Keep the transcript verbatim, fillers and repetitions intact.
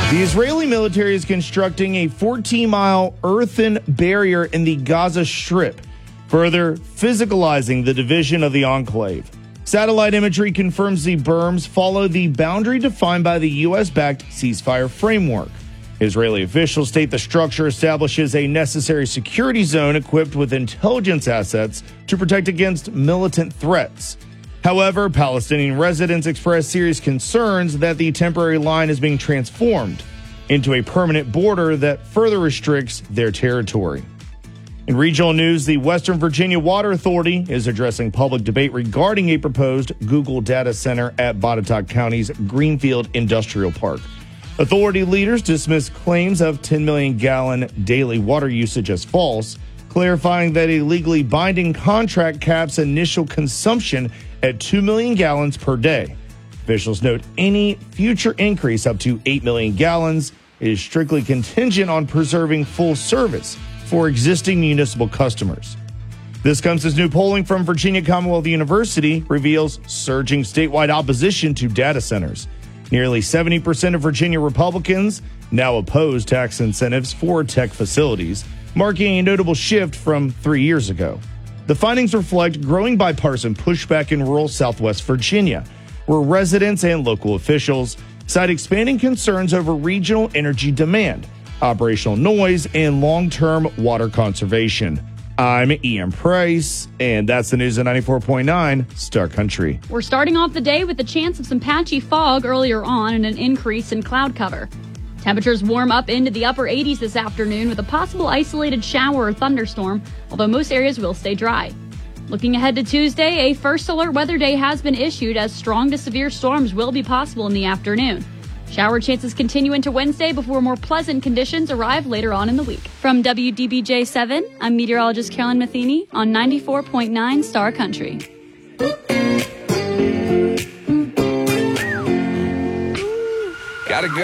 The Israeli military is constructing a fourteen-mile earthen barrier in the Gaza Strip, further physicalizing the division of the enclave. Satellite imagery confirms the berms follow the boundary defined by the U S-backed ceasefire framework. Israeli officials state the structure establishes a necessary security zone equipped with intelligence assets to protect against militant threats. However, Palestinian residents expressed serious concerns that the temporary line is being transformed into a permanent border that further restricts their territory. In regional news, the Western Virginia Water Authority is addressing public debate regarding a proposed Google data center at Botetourt County's Greenfield Industrial Park. Authority leaders dismissed claims of ten million gallon daily water usage as false, clarifying that a legally binding contract caps initial consumption at two million gallons per day. Officials note any future increase up to eight million gallons is strictly contingent on preserving full service for existing municipal customers. This comes as new polling from Virginia Commonwealth University reveals surging statewide opposition to data centers. Nearly seventy percent of Virginia Republicans now oppose tax incentives for tech facilities, marking a notable shift from three years ago. The findings reflect growing bipartisan pushback in rural Southwest Virginia, where residents and local officials cite expanding concerns over regional energy demand, operational noise, and long-term water conservation. I'm Ian Price, and that's the news at ninety-four point nine Star Country. We're starting off the day with the chance of some patchy fog earlier on and an increase in cloud cover. Temperatures warm up into the upper eighties this afternoon with a possible isolated shower or thunderstorm, although most areas will stay dry. Looking ahead to Tuesday, a first alert weather day has been issued as strong to severe storms will be possible in the afternoon. Shower chances continue into Wednesday before more pleasant conditions arrive later on in the week. From W D B J seven, I'm meteorologist Carolyn Matheny on ninety-four point nine Star Country.